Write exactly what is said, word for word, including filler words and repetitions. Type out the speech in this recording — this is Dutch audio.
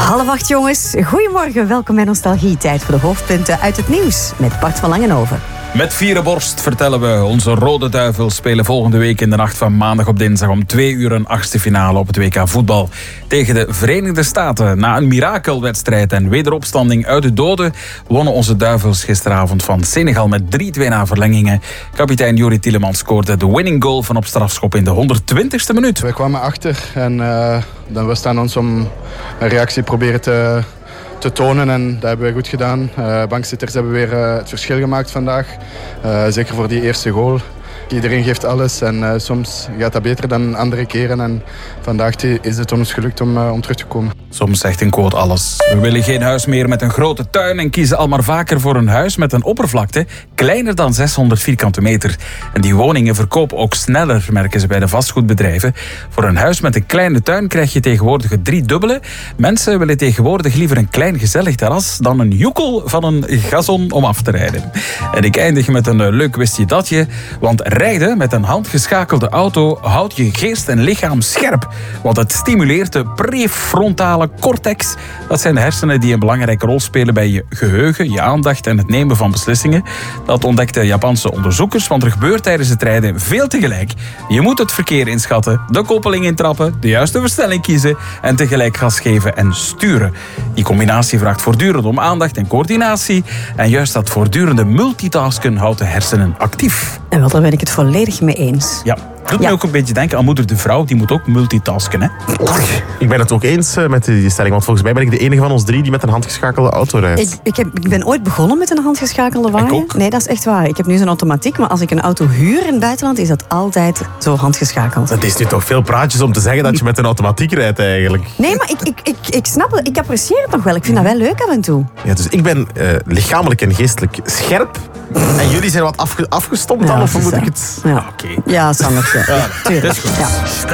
Half acht jongens, goedemorgen, welkom bij Nostalgie. Tijd voor de hoofdpunten uit het nieuws met Bart van Langenhoven. Met vierde borst vertellen we, onze Rode Duivels spelen volgende week in de nacht van maandag op dinsdag om twee uur een achtste finale op het W K voetbal tegen de Verenigde Staten. Na een mirakelwedstrijd en wederopstanding uit de doden wonnen onze Duivels gisteravond van Senegal met drie-twee na verlengingen. Kapitein Youri Tielemans scoorde de winning goal van op strafschop in de honderdtwintigste minuut. We kwamen achter en uh, dan was het aan ons om een reactie proberen te... te tonen en dat hebben we goed gedaan. Uh, bankzitters hebben weer uh, het verschil gemaakt vandaag. Uh, zeker voor die eerste goal. Iedereen geeft alles en uh, soms gaat dat beter dan andere keren. En vandaag is het ons gelukt om, uh, om terug te komen. Soms zegt een quote alles. We willen geen huis meer met een grote tuin en kiezen al maar vaker voor een huis met een oppervlakte kleiner dan zeshonderd vierkante meter. En die woningen verkopen ook sneller, merken ze bij de vastgoedbedrijven. Voor een huis met een kleine tuin krijg je tegenwoordig het driedubbele. Mensen willen tegenwoordig liever een klein gezellig terras dan een joekel van een gazon om af te rijden. En ik eindig met een leuk wist je datje, want rijden met een handgeschakelde auto houdt je geest en lichaam scherp. Want het stimuleert de prefrontale cortex. Dat zijn de hersenen die een belangrijke rol spelen bij je geheugen, je aandacht en het nemen van beslissingen. Dat ontdekten Japanse onderzoekers, want er gebeurt tijdens het rijden veel tegelijk. Je moet het verkeer inschatten, de koppeling intrappen, de juiste versnelling kiezen en tegelijk gas geven en sturen. Die combinatie vraagt voortdurend om aandacht en coördinatie. En juist dat voortdurende multitasken houdt de hersenen actief. En wel, daar ben ik het volledig mee eens. Ja, doet Ja. me ook een beetje denken aan moeder de vrouw. Die moet ook multitasken, hè? Ik ben het ook eens uh, met die stelling, want volgens mij ben ik de enige van ons drie die met een handgeschakelde auto rijdt. Ik, ik, heb, ik ben ooit begonnen met een handgeschakelde wagen. Ik ook. Nee, dat is echt waar. Ik heb nu zo'n automatiek, maar als ik een auto huur in het buitenland, is dat altijd zo handgeschakeld. Het is nu toch veel praatjes om te zeggen dat je met een automatiek rijdt eigenlijk. Nee, maar ik, ik, ik, ik snap het. Ik apprecieer het nog wel. Ik vind dat wel leuk af en toe. Ja, dus ik ben uh, lichamelijk en geestelijk scherp. En jullie zijn wat afge- afgestompt dan, Ja, of hoe dat moet is ik dat. het... Ja, Oké. ja Sander. Ja. Tuurlijk. dat is goed. Ja.